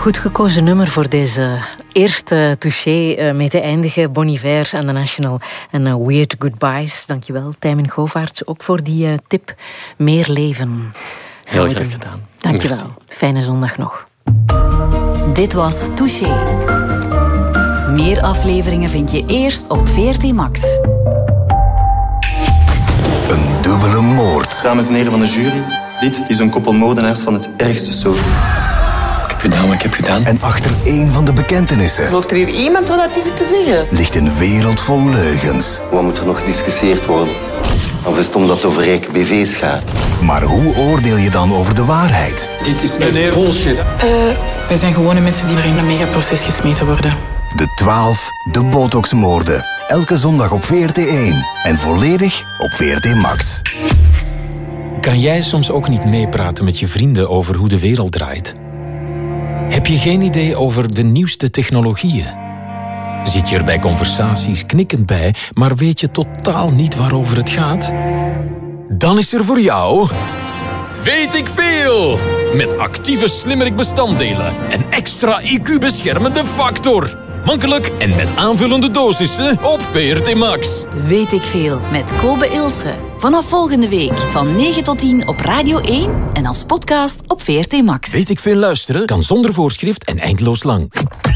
Goed gekozen nummer voor deze eerste touché mee te eindigen. Bon Iver aan de National en Weird Goodbyes. Dankjewel, Tijmen Govaerts, ook voor die tip. Meer leven. Heel graag gedaan. Dankjewel. Merci. Fijne zondag nog. Dit was Touché. Meer afleveringen vind je eerst op VRT Max. Een dubbele moord. Dames en heren van de jury, dit is een koppel moordenaars van het ergste soort. Ik heb gedaan wat ik heb gedaan. En achter één van de bekentenissen... Gelooft er hier iemand wat dat is te zeggen? ...ligt een wereld vol leugens. Wat moet er nog gediscussieerd worden? Of is het omdat het over rijke BV's gaat? Maar hoe oordeel je dan over de waarheid? Dit is echt bullshit. Wij zijn gewone mensen die er in een megaproces gesmeten worden. De 12, de botoxmoorden. Elke zondag op VRT1. En volledig op VRT Max. Kan jij soms ook niet meepraten met je vrienden over hoe de wereld draait? Heb je geen idee over de nieuwste technologieën? Zit je er bij conversaties knikkend bij, maar weet je totaal niet waarover het gaat? Dan is er voor jou... Weet ik veel! Met actieve slimmerik-bestanddelen en extra IQ-beschermende factor. Makkelijk en met aanvullende dosissen op VRT Max. Weet ik veel met Kobe Ilse. Vanaf volgende week van 9 tot 10 op Radio 1 en als podcast op VRT Max. Weet ik veel luisteren kan zonder voorschrift en eindeloos lang.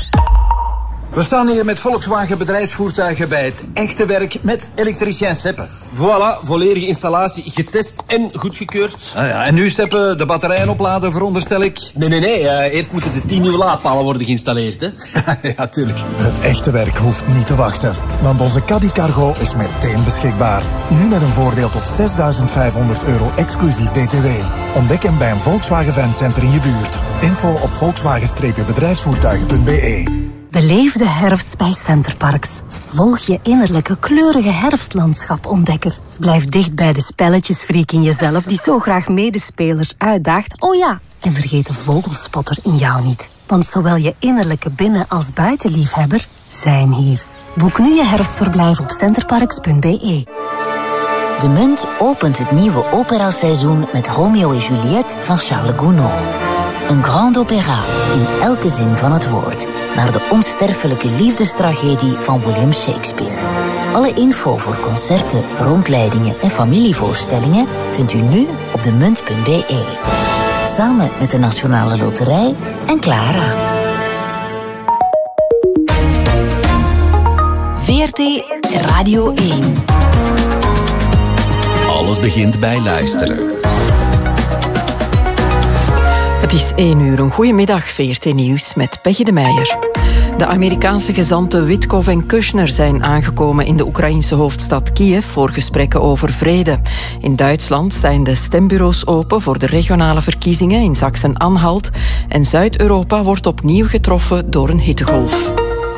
We staan hier met Volkswagen bedrijfsvoertuigen bij het echte werk met elektricien Seppe. Voilà, volledige installatie getest en goedgekeurd. Ah ja, en nu Seppe, de batterijen opladen veronderstel ik? Nee. Eerst moeten de 10 nieuwe laadpalen worden geïnstalleerd, hè? Ja, tuurlijk. Het echte werk hoeft niet te wachten, want onze Caddy Cargo is meteen beschikbaar. Nu met een voordeel tot €6.500 exclusief BTW. Ontdek hem bij een Volkswagen Fancenter in je buurt. Info op volkswagen-bedrijfsvoertuigen.be. Beleef de herfst bij Centerparks. Volg je innerlijke kleurige herfstlandschap-ontdekker. Blijf dicht bij de spelletjesfreak in jezelf die zo graag medespelers uitdaagt. Oh ja, en vergeet de vogelspotter in jou niet. Want zowel je innerlijke binnen- als buitenliefhebber zijn hier. Boek nu je herfstverblijf op centerparks.be. De Munt opent het nieuwe operaseizoen met Romeo en Juliette van Charles Gounod. Een grand opéra in elke zin van het woord. Naar de onsterfelijke liefdestragedie van William Shakespeare. Alle info voor concerten, rondleidingen en familievoorstellingen vindt u nu op demunt.be. Samen met de Nationale Loterij en Clara. VRT Radio 1. Alles begint bij luisteren. Het is 1 uur. Een goedemiddag, VRT Nieuws met Peggy de Meijer. De Amerikaanse gezanten Witkoff en Kushner zijn aangekomen in de Oekraïnse hoofdstad Kiev voor gesprekken over vrede. In Duitsland zijn de stembureaus open voor de regionale verkiezingen in Sachsen-Anhalt en Zuid-Europa wordt opnieuw getroffen door een hittegolf.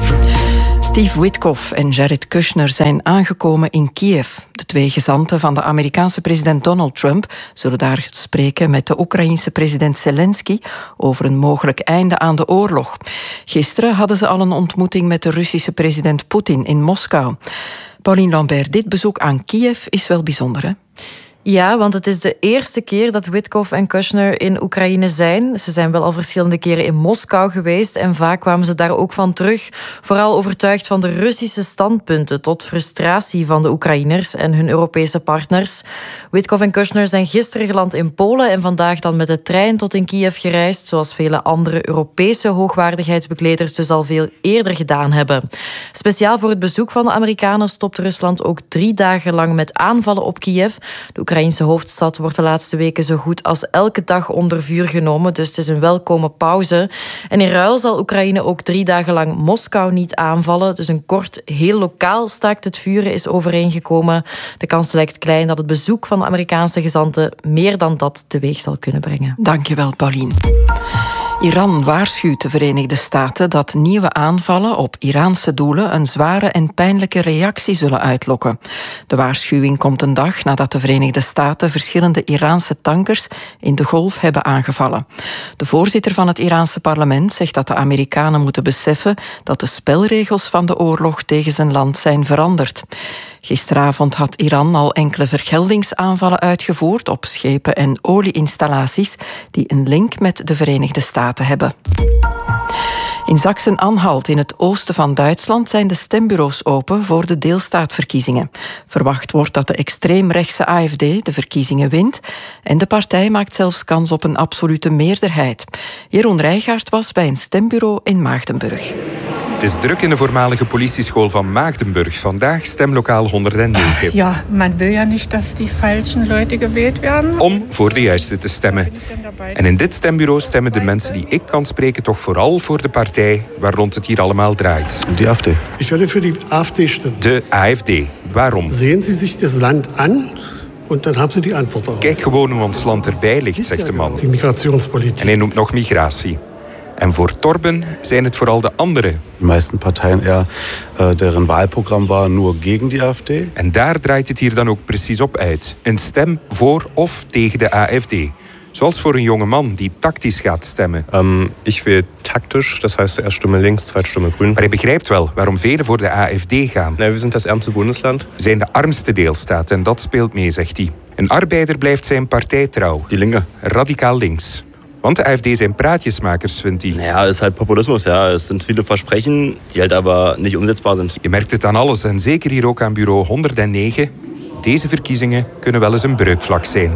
Steve Witkoff en Jared Kushner zijn aangekomen in Kiev. De twee gezanten van de Amerikaanse president Donald Trump zullen daar spreken met de Oekraïense president Zelensky over een mogelijk einde aan de oorlog. Gisteren hadden ze al een ontmoeting met de Russische president Poetin in Moskou. Pauline Lambert, dit bezoek aan Kiev is wel bijzonder, hè? Ja, want het is de eerste keer dat Witkoff en Kushner in Oekraïne zijn. Ze zijn wel al verschillende keren in Moskou geweest en vaak kwamen ze daar ook van terug. Vooral overtuigd van de Russische standpunten tot frustratie van de Oekraïners en hun Europese partners. Witkoff en Kushner zijn gisteren geland in Polen en vandaag dan met de trein tot in Kiev gereisd, zoals vele andere Europese hoogwaardigheidsbekleders dus al veel eerder gedaan hebben. Speciaal voor het bezoek van de Amerikanen stopt Rusland ook 3 dagen lang met aanvallen op Kiev. De Oekraïnse hoofdstad wordt de laatste weken zo goed als elke dag onder vuur genomen, dus het is een welkome pauze. En in ruil zal Oekraïne ook 3 dagen lang Moskou niet aanvallen, dus een kort, heel lokaal staakt het vuren is overeengekomen. De kans lijkt klein dat het bezoek van de Amerikaanse gezanten meer dan dat teweeg zal kunnen brengen. Dankjewel, Pauline. Iran waarschuwt de Verenigde Staten dat nieuwe aanvallen op Iraanse doelen een zware en pijnlijke reactie zullen uitlokken. De waarschuwing komt een dag nadat de Verenigde Staten verschillende Iraanse tankers in de Golf hebben aangevallen. De voorzitter van het Iraanse parlement zegt dat de Amerikanen moeten beseffen dat de spelregels van de oorlog tegen zijn land zijn veranderd. Gisteravond had Iran al enkele vergeldingsaanvallen uitgevoerd op schepen en olieinstallaties die een link met de Verenigde Staten hebben. In Sachsen-Anhalt, in het oosten van Duitsland, zijn de stembureaus open voor de deelstaatverkiezingen. Verwacht wordt dat de extreemrechtse AfD de verkiezingen wint en de partij maakt zelfs kans op een absolute meerderheid. Jeroen Rijgaard was bij een stembureau in Maagdenburg. Het is druk in de voormalige politieschool van Maagdenburg. Vandaag stemlokaal 109. Ja, man wil ja niet dat die falschen Leute gewählt werden. Om voor de juiste te stemmen. En in dit stembureau stemmen de mensen die ik kan spreken toch vooral voor de partij waar rond het hier allemaal draait. Die AfD. Ik werde voor die AfD stemmen. De AfD. Waarom? Zien Sie zich het land aan en dan hebben ze die antwoord op. Kijk gewoon hoe ons land erbij ligt, zegt de man. Die migrationspolitiek. En hij noemt nog migratie. En voor Torben zijn het vooral de anderen. De meeste partijen, deren Wahlprogramm war nur gegen die AfD. En daar draait het hier dan ook precies op uit. Een stem voor of tegen de AfD. Zoals voor een jonge man die tactisch gaat stemmen. Ik wähle taktisch, das heißt erst Stimme links, zweit Stimme grün. Maar hij begrijpt wel waarom velen voor de AfD gaan. Nee, we zijn das ärmste Bundesland. We zijn de armste deelstaat en dat speelt mee, zegt hij. Een arbeider blijft zijn partij trouw. Die Linke. Radicaal links. Want de AfD zijn praatjesmakers, vindt hij. Ja, het is halt Populismus. Ja. Es sind viele Versprechen, die halt aber nicht umsetzbar sind. Je merkt het aan alles en zeker hier ook aan bureau 109. Deze verkiezingen kunnen wel eens een breukvlak zijn.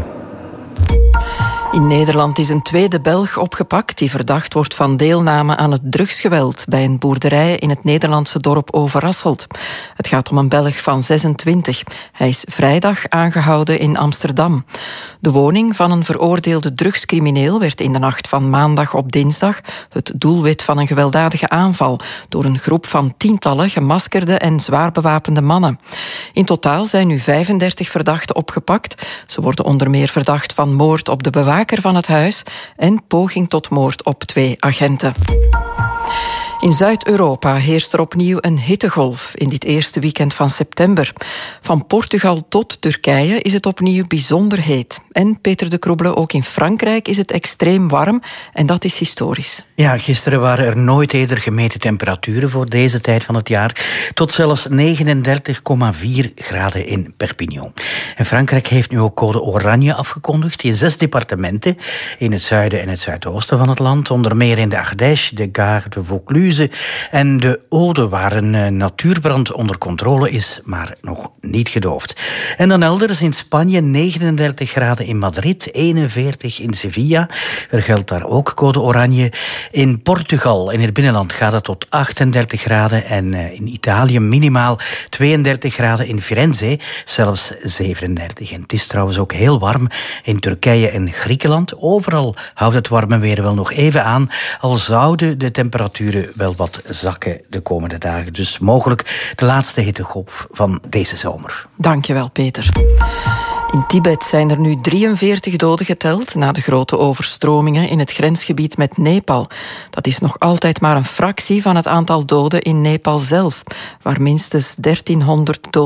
In Nederland is een tweede Belg opgepakt die verdacht wordt van deelname aan het drugsgeweld bij een boerderij in het Nederlandse dorp Overasselt. Het gaat om een Belg van 26. Hij is vrijdag aangehouden in Amsterdam. De woning van een veroordeelde drugscrimineel werd in de nacht van maandag op dinsdag het doelwit van een gewelddadige aanval door een groep van tientallen gemaskerde en zwaar bewapende mannen. In totaal zijn nu 35 verdachten opgepakt. Ze worden onder meer verdacht van moord op de bewaker van het huis en poging tot moord op 2 agenten. In Zuid-Europa heerst er opnieuw een hittegolf in dit eerste weekend van september. Van Portugal tot Turkije is het opnieuw bijzonder heet. En Peter de Kroebele, ook in Frankrijk is het extreem warm en dat is historisch. Ja, gisteren waren er nooit eerder gemeten temperaturen voor deze tijd van het jaar. Tot zelfs 39,4 graden in Perpignan. En Frankrijk heeft nu ook code oranje afgekondigd in 6 departementen in het zuiden en het zuidoosten van het land. Onder meer in de Ardèche, de Gard, de Vaucluse en de Aude, waar een natuurbrand onder controle is, maar nog niet gedoofd. En dan elders in Spanje 39 graden in Madrid, 41 in Sevilla. Er geldt daar ook code oranje. In Portugal, in het binnenland, gaat het tot 38 graden en in Italië minimaal 32 graden, in Firenze zelfs 37. En het is trouwens ook heel warm in Turkije en Griekenland. Overal houdt het warme weer wel nog even aan, al zouden de temperaturen wel wat zakken de komende dagen. Dus mogelijk de laatste hittegolf van deze zomer. Dankjewel, Peter. In Tibet zijn er nu 43 doden geteld na de grote overstromingen in het grensgebied met Nepal. Dat is nog altijd maar een fractie van het aantal doden in Nepal zelf, waar minstens 1300 doden